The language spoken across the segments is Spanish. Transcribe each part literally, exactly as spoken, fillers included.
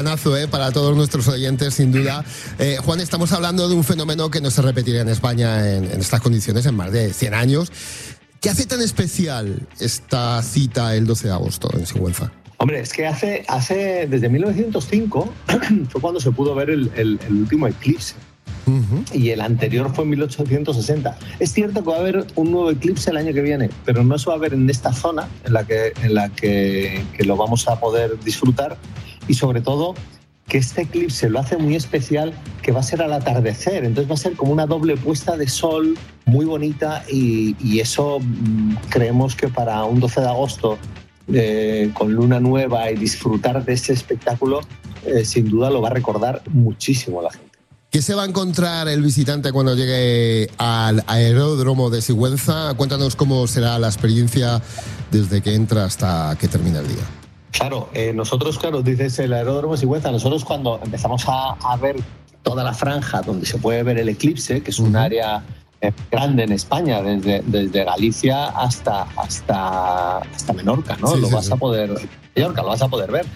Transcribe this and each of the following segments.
planazo, ¿eh? Para todos nuestros oyentes, sin duda. Eh, Juan, estamos hablando de un fenómeno que no se repetirá en España en, en estas condiciones en más de cien años. ¿Qué hace tan especial esta cita el doce de agosto en Sigüenza? Hombre, es que hace, hace desde mil novecientos cinco fue cuando se pudo ver el, el, el último eclipse. Uh-huh. Y el anterior fue en mil ochocientos sesenta. Es cierto que va a haber un nuevo eclipse el año que viene, pero no se va a ver en esta zona en la que, en la que, que lo vamos a poder disfrutar. Y sobre todo que este eclipse lo hace muy especial, que va a ser al atardecer. Entonces va a ser como una doble puesta de sol muy bonita y, y eso mmm, creemos que para un doce de agosto eh, con luna nueva y disfrutar de ese espectáculo eh, sin duda lo va a recordar muchísimo la gente. ¿Qué se va a encontrar el visitante cuando llegue al aeródromo de Sigüenza? Cuéntanos cómo será la experiencia desde que entra hasta que termina el día. Claro, eh, nosotros, claro, dices el aeródromo de Sigüenza, nosotros cuando empezamos a, a ver toda la franja donde se puede ver el eclipse, que es un uh-huh. área eh, grande en España, desde, desde Galicia hasta, hasta, hasta Menorca, ¿no? Sí, lo sí, vas sí. a poder, Mallorca, lo vas a poder ver.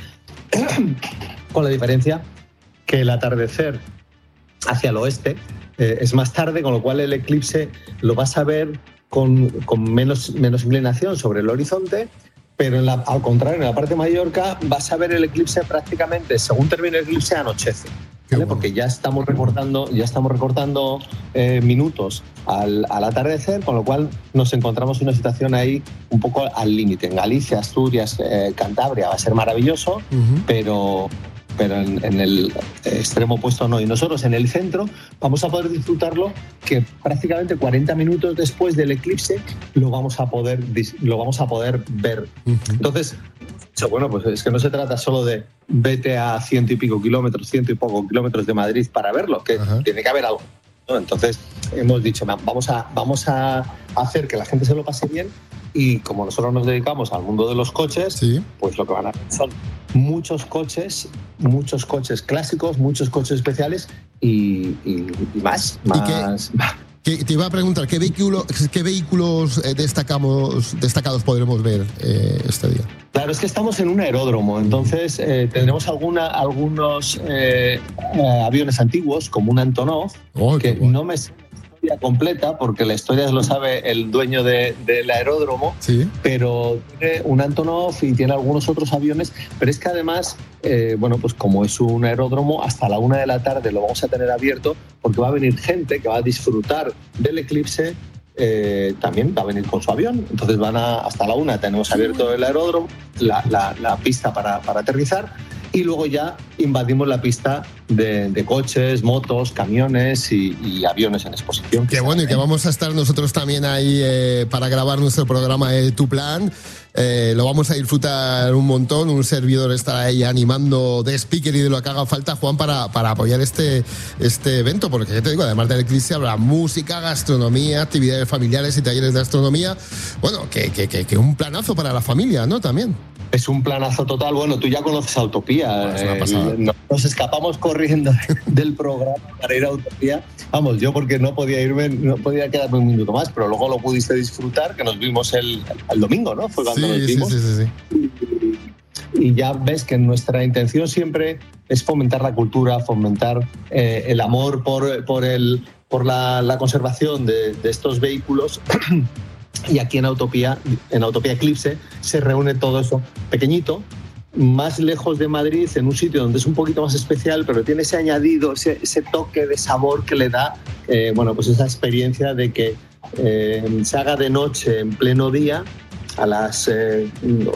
Con la diferencia que el atardecer hacia el oeste eh, es más tarde, con lo cual el eclipse lo vas a ver con, con menos, menos inclinación sobre el horizonte, pero en la, al contrario, en la parte de Mallorca vas a ver el eclipse prácticamente, según termine el eclipse, anochece, ¿vale? Bueno. Porque ya estamos recortando, ya estamos recortando eh, minutos al, al atardecer, con lo cual nos encontramos en una situación ahí un poco al límite. En Galicia, Asturias, eh, Cantabria va a ser maravilloso, uh-huh. pero... pero en, en el extremo opuesto no. Y nosotros en el centro vamos a poder disfrutarlo, que prácticamente cuarenta minutos después del eclipse lo vamos a poder, lo vamos a poder ver. Uh-huh. Entonces, bueno, pues es que no se trata solo de vete a ciento y pico kilómetros, ciento y poco kilómetros de Madrid para verlo, que uh-huh. tiene que haber algo, ¿no? Entonces hemos dicho, vamos a, vamos a hacer que la gente se lo pase bien. Y como nosotros nos dedicamos al mundo de los coches, sí. pues lo que van a hacer son muchos coches, muchos coches clásicos, muchos coches especiales y, y, y más. más. ¿Y qué, te iba a preguntar, ¿qué, vehículo, qué vehículos destacamos, destacados podremos ver eh, este día? Claro, es que estamos en un aeródromo, entonces eh, tendremos alguna, algunos eh, eh, aviones antiguos, como un Antonov, oh, que bueno. no me... completa, porque la historia lo sabe el dueño de, del aeródromo, ¿sí? Pero tiene un Antonov y tiene algunos otros aviones, pero es que además, eh, bueno, pues como es un aeródromo, hasta la una de la tarde lo vamos a tener abierto, porque va a venir gente que va a disfrutar del eclipse, eh, también va a venir con su avión, entonces van a, hasta la una tenemos abierto el aeródromo, la, la, la pista para, para aterrizar, y luego ya invadimos la pista de, de coches, motos, camiones y, y aviones en exposición. Qué bueno, y que vamos a estar nosotros también ahí eh, para grabar nuestro programa de Tu Plan. Eh, lo vamos a disfrutar un montón, un servidor estará ahí animando de speaker y de lo que haga falta, Juan, para, para apoyar este, este evento, porque ya te digo, además del eclipse habrá música, gastronomía, actividades familiares y talleres de astronomía. Bueno, que, que, que, que un planazo para la familia, ¿no? También. Es un planazo total. Bueno, tú ya conoces a Utopía. Eh, nos escapamos corriendo del programa para ir a Utopía. Vamos, yo porque no podía irme, no podía quedarme un minuto más, pero luego lo pudiste disfrutar, que nos vimos el, el domingo, ¿no? Fue cuando sí, nos vimos. Sí, sí, sí, sí. Y, y ya ves que nuestra intención siempre es fomentar la cultura, fomentar eh, el amor por, por, el, por la, la conservación de, de estos vehículos. Y aquí en Utopía, en Utopía Eclipse, se reúne todo eso pequeñito, más lejos de Madrid, en un sitio donde es un poquito más especial, pero tiene ese añadido, ese, ese toque de sabor que le da, eh, bueno, pues esa experiencia de que eh, se haga de noche en pleno día, a las eh,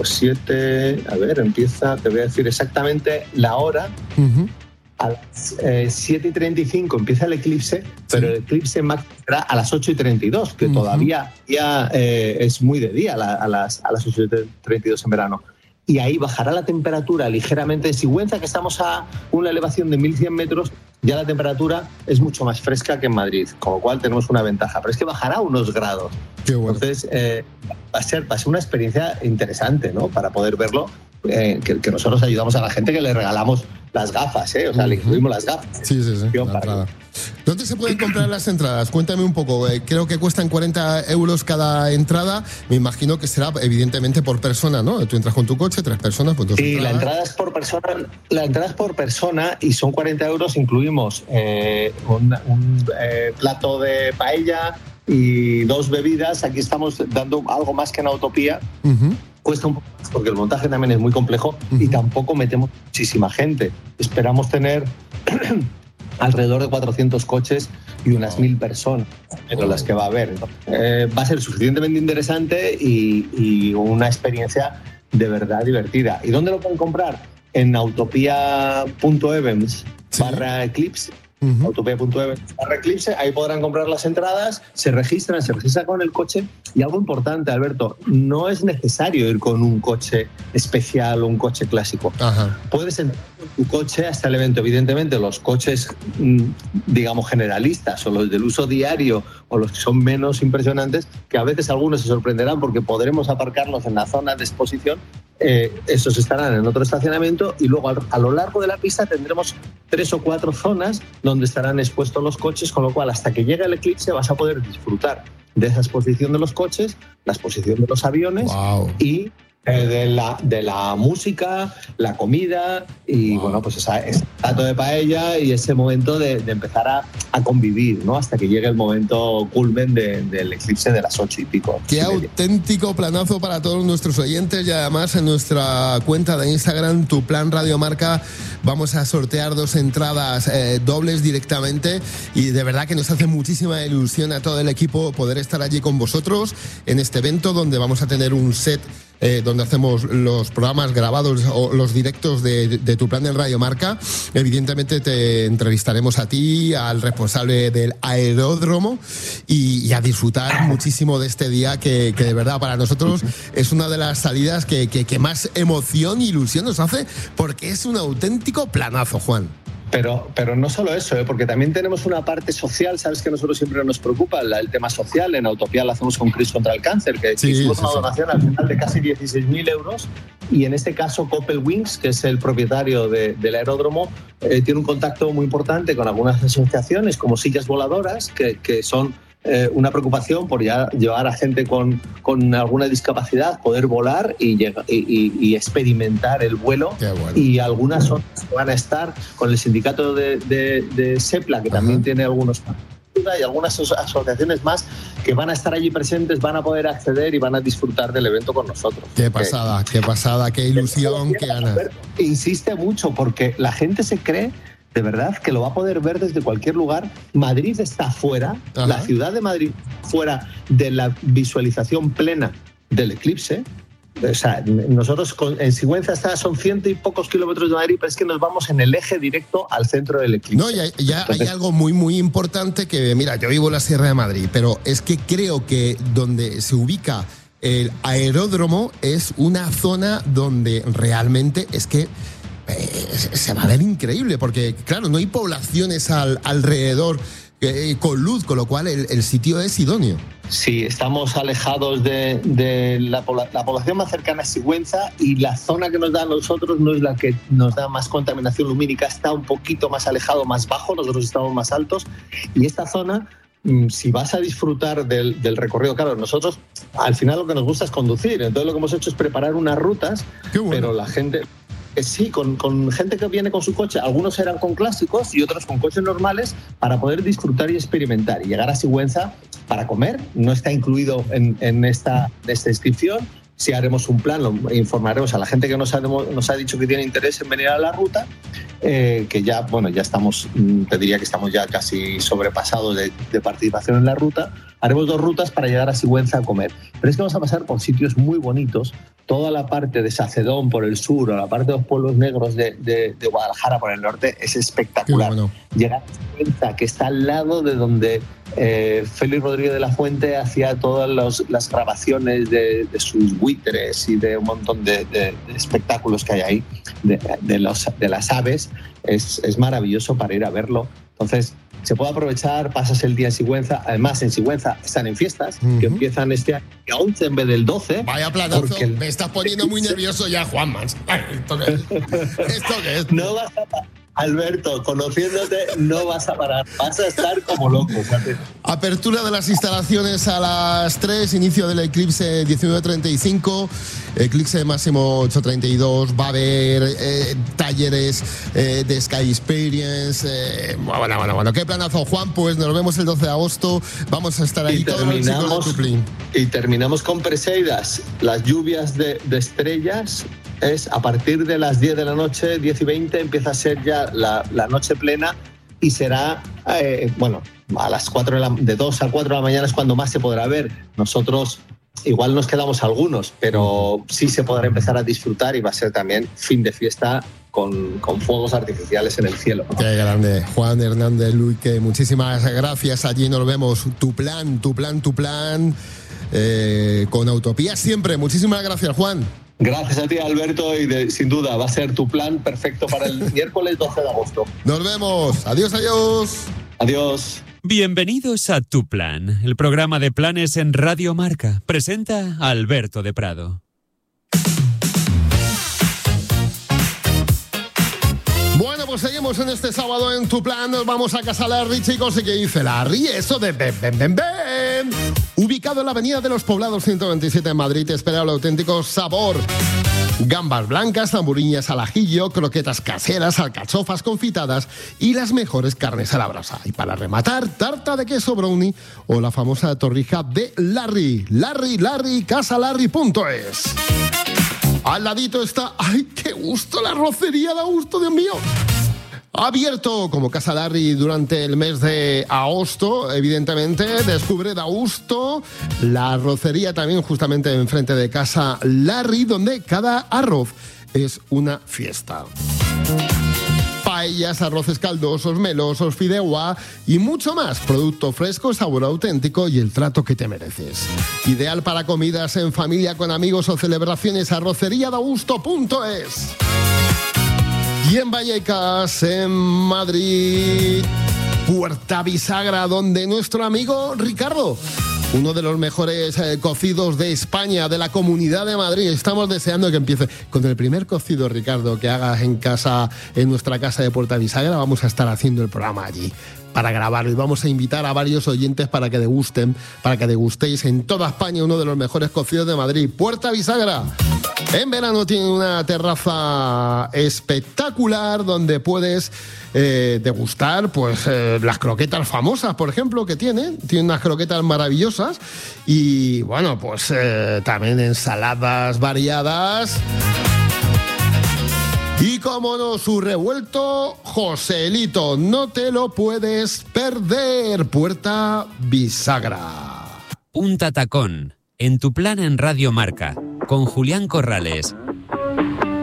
siete, a ver, empieza, te voy a decir exactamente la hora. Uh-huh. A las eh, siete y treinta y cinco empieza el eclipse, pero sí. el eclipse máximo será a las ocho y treinta y dos, que uh-huh. todavía ya, eh, es muy de día a, la, a, las, a las ocho y treinta y dos en verano. Y ahí bajará la temperatura ligeramente. En Sigüenza, que estamos a una elevación de mil cien metros, ya la temperatura es mucho más fresca que en Madrid, con lo cual tenemos una ventaja. Pero es que bajará unos grados. Qué bueno. Entonces, eh, va a ser, va a ser una experiencia interesante, ¿no? Para poder verlo. Eh, que, que nosotros ayudamos a la gente, que le regalamos las gafas, ¿eh? O sea, uh-huh. le incluimos las gafas. Sí, sí, sí. La ¿Dónde se pueden comprar las entradas? Cuéntame un poco. Eh, creo que cuestan cuarenta euros cada entrada. Me imagino que será evidentemente por persona, ¿no? Tú entras con tu coche, tres personas, pues dos Sí, entradas. la entrada es por persona. La entrada es por persona y son cuarenta euros. Incluimos eh, un, un eh, plato de paella y dos bebidas. Aquí estamos dando algo más que en Autopía. Uh-huh. Cuesta un poco más porque el montaje también es muy complejo uh-huh. y tampoco metemos muchísima gente. Esperamos tener alrededor de cuatrocientos coches y unas mil personas entre las que va a haber. Eh, va a ser suficientemente interesante y, y una experiencia de verdad divertida. ¿Y dónde lo pueden comprar? En autopía punto events ¿Sí? barra eclipse. Uh-huh. autopía punto events barra eclipse, ahí podrán comprar las entradas, se registran, se registran con el coche. Y algo importante, Alberto, no es necesario ir con un coche especial o un coche clásico. Uh-huh. Puedes entrar con tu coche hasta el evento. Evidentemente, los coches, digamos, generalistas o los del uso diario o los que son menos impresionantes, que a veces algunos se sorprenderán porque podremos aparcarlos en la zona de exposición. Eh, esos estarán en otro estacionamiento y luego a, a lo largo de la pista tendremos tres o cuatro zonas donde estarán expuestos los coches, con lo cual hasta que llegue el eclipse vas a poder disfrutar de esa exposición de los coches, la exposición de los aviones wow. y eh, de, la, de la música, la comida y wow. bueno, pues esa, ese plato de paella y ese momento de, de empezar a, a convivir, ¿no? Hasta que llegue el momento culmen de, del eclipse de las ocho y pico. Qué auténtico planazo para todos nuestros oyentes y además en nuestra cuenta de Instagram, Tu Plan Radio Marca, vamos a sortear dos entradas eh, dobles directamente y de verdad que nos hace muchísima ilusión a todo el equipo poder estar allí con vosotros en este evento donde vamos a tener un set Eh, donde hacemos los programas grabados o los directos de, de Tu Plan en Radio Marca. Evidentemente te entrevistaremos a ti, al responsable del aeródromo y, y a disfrutar muchísimo de este día que, que de verdad para nosotros es una de las salidas que, que, que más emoción e ilusión nos hace porque es un auténtico planazo, Juan. Pero, pero no solo eso, ¿eh? Porque también tenemos una parte social, sabes que a nosotros siempre nos preocupa el, el tema social. En Autopía lo hacemos con Cris contra el Cáncer, que sí, hicimos sí, una donación sí. al final de casi dieciséis mil euros. Y en este caso Coppel Wings, que es el propietario de, del aeródromo, eh, tiene un contacto muy importante con algunas asociaciones como Sillas Voladoras, que, que son Eh, una preocupación por ya llevar a gente con, con alguna discapacidad, poder volar y, llega, y, y, y experimentar el vuelo. Bueno. Y algunas zonas van a estar con el sindicato de, de, de SEPLA, que Ajá. también tiene algunos y algunas asociaciones más que van a estar allí presentes, van a poder acceder y van a disfrutar del evento con nosotros. Qué pasada, qué pasada, qué ilusión, qué ganas. Insiste mucho porque la gente se cree de verdad que lo va a poder ver desde cualquier lugar. Madrid está fuera, Ajá. la ciudad de Madrid fuera de la visualización plena del eclipse. O sea, nosotros en Sigüenza está, son ciento y pocos kilómetros de Madrid, pero es que nos vamos en el eje directo al centro del eclipse. No, ya, ya Entonces, hay algo muy, muy importante que, mira, yo vivo en la Sierra de Madrid, pero es que creo que donde se ubica el aeródromo es una zona donde realmente es que se va a ver increíble, porque claro, no hay poblaciones al, alrededor eh, con luz, con lo cual el, el sitio es idóneo. Sí, estamos alejados de, de la, la población más cercana a Sigüenza y la zona que nos da a nosotros no es la que nos da más contaminación lumínica, está un poquito más alejado, más bajo, nosotros estamos más altos y esta zona, si vas a disfrutar del, del recorrido, claro, nosotros al final lo que nos gusta es conducir, entonces lo que hemos hecho es preparar unas rutas, bueno. pero la gente... Sí, con, con gente que viene con su coche, algunos eran con clásicos y otros con coches normales para poder disfrutar y experimentar y llegar a Sigüenza para comer. No está incluido en, en esta, esta inscripción. Si haremos un plan, lo informaremos a la gente que nos ha, nos ha dicho que tiene interés en venir a la ruta, eh, que ya, bueno, ya estamos, te diría que estamos ya casi sobrepasados de, de participación en la ruta. Haremos dos rutas para llegar a Sigüenza a comer. Pero es que vamos a pasar por sitios muy bonitos. Toda la parte de Sacedón por el sur o la parte de los pueblos negros de, de, de Guadalajara por el norte es espectacular. Bueno. Llegar a Sigüenza, que está al lado de donde eh, Félix Rodríguez de la Fuente hacía todas los, las grabaciones de, de sus buitres y de un montón de, de, de espectáculos que hay ahí, de, de, los, de las aves, es, es maravilloso para ir a verlo. Entonces, se puede aprovechar, pasas el día en Sigüenza. Además, en Sigüenza están en fiestas, uh-huh. que empiezan este año a once en vez del doce. Vaya platazo, porque me estás poniendo muy nervioso ya, Juanma. ¿Esto qué es? ¿Esto qué es? No vas a... Alberto, conociéndote, no vas a parar, vas a estar como loco. ¿Sabes? Apertura de las instalaciones a las tres, inicio del eclipse diecinueve treinta y cinco, eclipse máximo ocho treinta y dos, va a haber eh, talleres eh, de Sky Experience, eh, bueno, bueno, bueno, qué planazo, Juan, pues nos vemos el doce de agosto, vamos a estar ahí y todos los chicos de Tuplin. Y terminamos con Preseidas, las lluvias de, de estrellas. Es a partir de las diez de la noche, diez y veinte, empieza a ser ya la, la noche plena y será, eh, bueno, a las cuatro de, la, de dos a cuatro de la mañana es cuando más se podrá ver. Nosotros igual nos quedamos algunos, pero sí se podrá empezar a disfrutar y va a ser también fin de fiesta con, con fuegos artificiales en el cielo, ¿no? Qué grande. Juan Hernández Luque, muchísimas gracias. Allí nos vemos. Tu plan, tu plan, tu plan, eh, con Autopía siempre. Muchísimas gracias, Juan. Gracias a ti, Alberto, y de, sin duda va a ser tu plan perfecto para el miércoles doce de agosto. Nos vemos. Adiós, adiós. Adiós. Bienvenidos a Tu Plan, el programa de planes en Radio Marca. Presenta a Alberto de Prado. Bueno, pues seguimos en este sábado en Tu Plan. Nos vamos a Casa Larry, chicos. ¿Y qué dice Larry? Eso de ven, ven, ven, ven. Ubicado en la Avenida de los Poblados ciento veintisiete en Madrid, te espera el auténtico sabor. Gambas blancas, tamburiñas al ajillo, croquetas caseras, alcachofas confitadas y las mejores carnes a la brasa. Y para rematar, tarta de queso brownie o la famosa torrija de Larry. Larry, Larry, casalarry punto es. Al ladito está, ¡ay, qué gusto! La arrocería da gusto, Dios mío. Abierto como Casa Larry durante el mes de agosto, evidentemente. Descubre Dausto, la arrocería también justamente enfrente de Casa Larry, donde cada arroz es una fiesta. Paellas, arroces caldosos, melosos, fideuá y mucho más. Producto fresco, sabor auténtico y el trato que te mereces. Ideal para comidas en familia, con amigos o celebraciones. arrocería dausto punto es. Y en Vallecas, en Madrid, Puerta Bisagra, donde nuestro amigo Ricardo, uno de los mejores eh, cocidos de España, de la Comunidad de Madrid. Estamos deseando que empiece con el primer cocido, Ricardo, que hagas en casa, en nuestra casa de Puerta Bisagra. Vamos a estar haciendo el programa allí para grabarlo y vamos a invitar a varios oyentes para que degusten, para que degustéis en toda España uno de los mejores cocidos de Madrid, Puerta Bisagra. En verano tiene una terraza espectacular donde puedes eh, degustar pues eh, las croquetas famosas, por ejemplo, que tiene. Tiene unas croquetas maravillosas y, bueno, pues eh, también ensaladas variadas. Y, como no, su revuelto Joselito. No te lo puedes perder. Puerta Bisagra. Punta Tacón, en Tu Plan en Radio Marca, con Julián Corrales,